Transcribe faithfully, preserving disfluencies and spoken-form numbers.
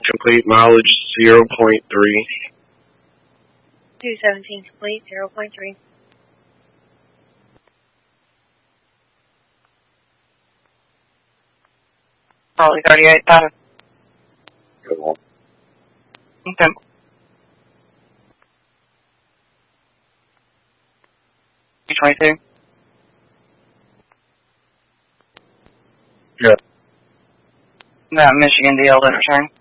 Complete, mileage zero point three. two seventeen complete, zero point three. Probably thirty-eight thousand. Good one. Okay. two twenty-two. Yeah. That Michigan deal didn't return.